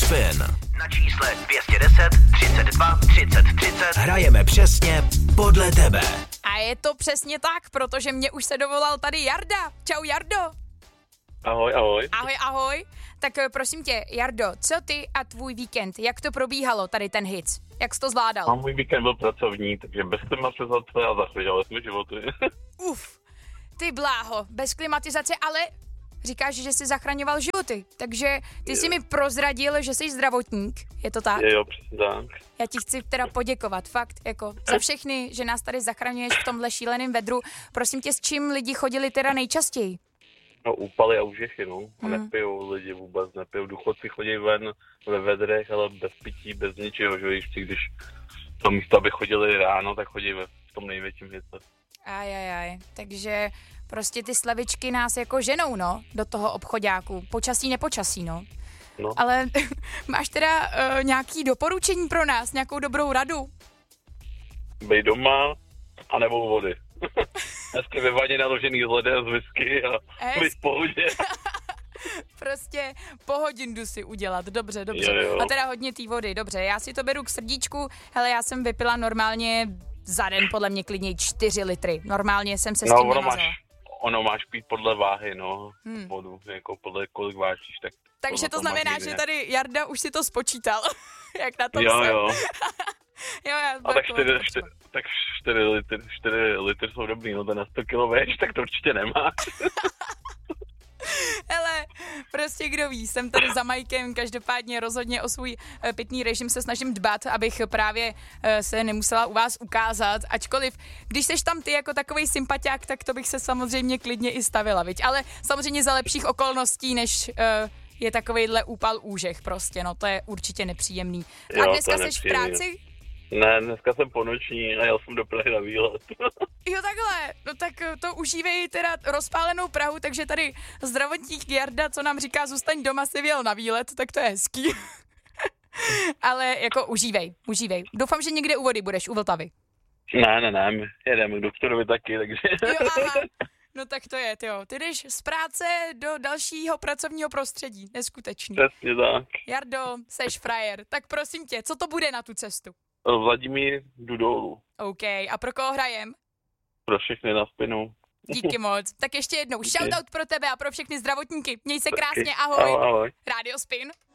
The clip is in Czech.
Spin. Na čísle 210 32 30 30 Hrajeme přesně podle tebe. A je to přesně tak, protože mě už se dovolal tady Jarda. Čau Jardo. Ahoj, ahoj. Ahoj, ahoj. Tak prosím tě, Jardo, co ty a tvůj víkend? Jak to probíhalo, tady ten hit? Jak jsi to zvládal? A můj víkend byl pracovní, takže bez klimatizace a zachránili jsme životy. Uf, ty bláho, bez klimatizace, ale říkáš, že jsi zachraňoval životy, takže ty jsi mi prozradil, že jsi zdravotník, je to tak? Jo, přesně tak. Já ti chci teda poděkovat, fakt, jako za všechny, že nás tady zachraňuješ v tomhle šíleném vedru. Prosím tě, s čím lidi chodili teda nejčastěji? No, úpaly a užechy, no. A nepijou lidi vůbec, nepijou. Důchodci chodí ven ve vedrech, ale bez pití, bez ničeho, že víš, když to místo, aby chodili ráno, tak chodí v tom největším hice. Ajajaj, takže prostě ty slavičky nás jako ženou, no, do toho obchoďáku. Počasí, nepočasí, no. No. Ale máš teda nějaký doporučení pro nás, nějakou dobrou radu? Bej doma a nebo u vody. Hezky ve vaně naložený z ledem, z whisky a být v pohodě. Prostě pohodindu si udělat, dobře. Jo. A teda hodně té vody, dobře. Já si to beru k srdíčku, hele, já jsem vypila normálně za den podle mě klidně 4 litry. Normálně jsem se s tím nemazala. Ono máš pít podle váhy, no, vodu, jako podle kolik vážíš, tak... Takže to znamená, že tady Jarda už si to spočítal, jak na tom jo, jsem. Jo. A tak 4 litry jsou dobrý, no to na 100 kilo veš, tak to určitě nemáš. Hele, prostě kdo ví, jsem tady za Majkem, každopádně rozhodně o svůj pitný režim se snažím dbat, abych právě se nemusela u vás ukázat, ačkoliv, když seš tam ty jako takovej sympatiák, tak to bych se samozřejmě klidně i stavila, viď? Ale samozřejmě za lepších okolností, než je takovejhle úpal úžeh prostě, no to je určitě nepříjemný. A dneska seš v práci? Ne, dneska jsem ponoční a jel jsem do Prahy na výlet. Jo, takhle, no tak to užívej teda rozpálenou Prahu, takže tady zdravotník Jarda, co nám říká, zůstaň doma, si vyjel na výlet, tak to je hezký. Ale jako užívej. Doufám, že někde u vody budeš, u Vltavy. Ne, my jedeme k doktorovi taky, takže... Jo, aha. No tak to je, tyjo. Ty jdeš z práce do dalšího pracovního prostředí, neskutečný. Přesně tak. Jardo, seš frajer, tak prosím tě, co to bude na tu cestu? Vladimír, jdu dolů. OK, a pro koho hrajem? Pro všechny na Spinu. Díky moc. Tak ještě jednou, shoutout pro tebe a pro všechny zdravotníky. Měj se krásně, Ahoj. Radio Spin.